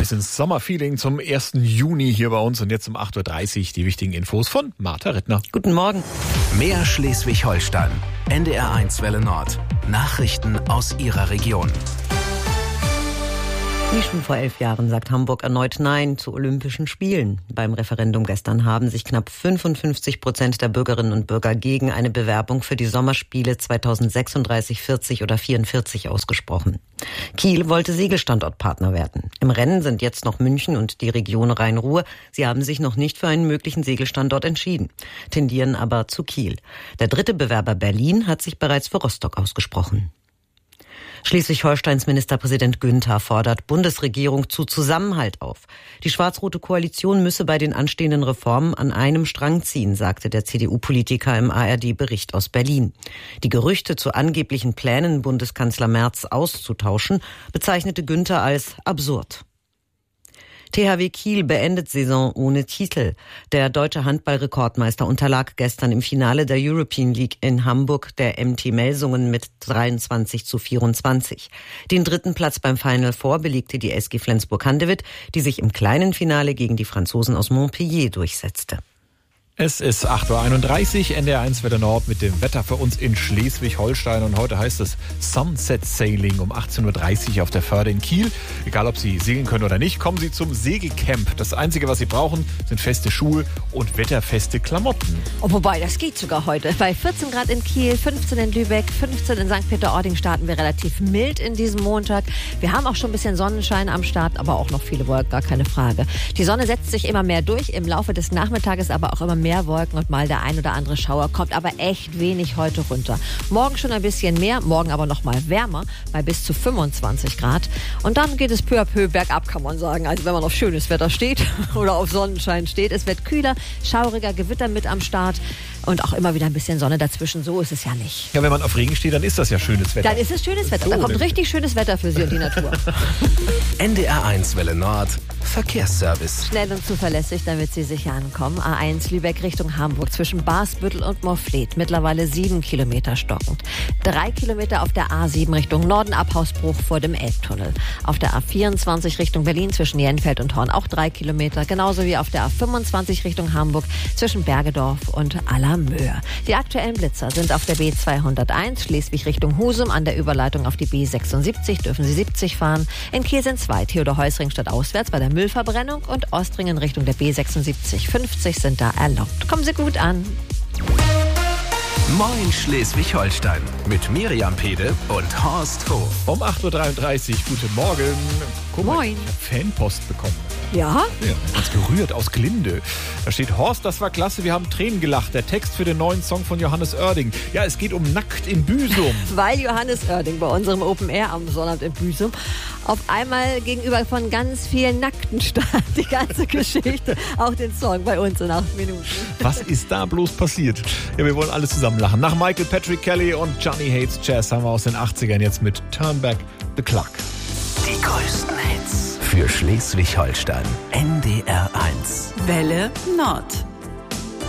bisschen Sommerfeeling zum 1. Juni hier bei uns und jetzt um 8.30 Uhr die wichtigen Infos von Martha Rittner. Guten Morgen. Mehr Schleswig-Holstein. NDR1 Welle Nord. Nachrichten aus Ihrer Region. Wie schon vor 11 Jahren sagt Hamburg erneut Nein zu Olympischen Spielen. Beim Referendum gestern haben sich knapp 55% der Bürgerinnen und Bürger gegen eine Bewerbung für die Sommerspiele 2036, 40 oder 44 ausgesprochen. Kiel wollte Segelstandortpartner werden. Im Rennen sind jetzt noch München und die Region Rhein-Ruhr. Sie haben sich noch nicht für einen möglichen Segelstandort entschieden, tendieren aber zu Kiel. Der dritte Bewerber Berlin hat sich bereits für Rostock ausgesprochen. Schleswig-Holsteins Ministerpräsident Günther fordert Bundesregierung zu Zusammenhalt auf. Die schwarz-rote Koalition müsse bei den anstehenden Reformen an einem Strang ziehen, sagte der CDU-Politiker im ARD-Bericht aus Berlin. Die Gerüchte zu angeblichen Plänen, Bundeskanzler Merz auszutauschen, bezeichnete Günther als absurd. THW Kiel beendet Saison ohne Titel. Der deutsche Handball-Rekordmeister unterlag gestern im Finale der European League in Hamburg der MT Melsungen mit 23:24. Den dritten Platz beim Final Four belegte die SG Flensburg-Handewitt, die sich im kleinen Finale gegen die Franzosen aus Montpellier durchsetzte. Es ist 8.31 Uhr, NDR1 Welle Nord mit dem Wetter für uns in Schleswig-Holstein. Und heute heißt es Sunset Sailing um 18.30 Uhr auf der Förde in Kiel. Egal, ob Sie segeln können oder nicht, kommen Sie zum Segelcamp. Das Einzige, was Sie brauchen, sind feste Schuhe und wetterfeste Klamotten. Oh, wobei, das geht sogar heute. Bei 14 Grad in Kiel, 15 in Lübeck, 15 in St. Peter-Ording starten wir relativ mild in diesem Montag. Wir haben auch schon ein bisschen Sonnenschein am Start, aber auch noch viele Wolken, gar keine Frage. Die Sonne setzt sich immer mehr durch, im Laufe des Nachmittages aber auch immer mehr Wolken und mal der ein oder andere Schauer, kommt aber echt wenig heute runter. Morgen schon ein bisschen mehr, morgen aber noch mal wärmer, bei bis zu 25 Grad. Und dann geht es peu à peu bergab, kann man sagen. Also wenn man auf schönes Wetter steht oder auf Sonnenschein steht. Es wird kühler, schauriger, Gewitter mit am Start und auch immer wieder ein bisschen Sonne dazwischen. So ist es ja nicht. Ja, wenn man auf Regen steht, dann ist das ja schönes Wetter. Dann ist es schönes Wetter. Da kommt richtig schönes Wetter für Sie und die Natur. NDR1 Welle Nord. Verkehrsservice. Schnell und zuverlässig, damit Sie sicher ankommen. A1 Lübeck Richtung Hamburg zwischen Basbüttel und Moorfleet. Mittlerweile 7 Kilometer stockend. 3 Kilometer auf der A7 Richtung Norden, Abhausbruch vor dem Elbtunnel. Auf der A24 Richtung Berlin zwischen Jenfeld und Horn auch 3 Kilometer. Genauso wie auf der A25 Richtung Hamburg zwischen Bergedorf und Allermöhr. Die aktuellen Blitzer sind auf der B201 Schleswig Richtung Husum. An der Überleitung auf die B76 dürfen Sie 70 fahren. In Kiel sind 2 Theodor-Heuss-Ring statt auswärts bei der Müllverbrennung und Ostringen Richtung der B76. 50 sind da erlaubt. Kommen Sie gut an. Moin Schleswig-Holstein mit Miriam Pede und Horst Hof. Um 8.33 Uhr, guten Morgen. Guck mal, Moin. ich habe Fanpost bekommen. Ja? Ja, ganz gerührt aus Glinde. Da steht: Horst, das war klasse, wir haben Tränen gelacht. Der Text für den neuen Song von Johannes Oerding. Ja, es geht um Nackt in Büsum. Weil Johannes Oerding bei unserem Open Air am Sonnabend in Büsum auf einmal gegenüber von ganz vielen Nackten stand. Die ganze Geschichte, auch den Song bei uns in 8 Minuten. Was ist da bloß passiert? Ja, wir wollen alle zusammen lachen. Nach Michael Patrick Kelly und Johnny Hates Jazz haben wir aus den 80ern jetzt mit Turn Back the Clock. Die größten Hits für Schleswig-Holstein. NDR1. Welle Nord.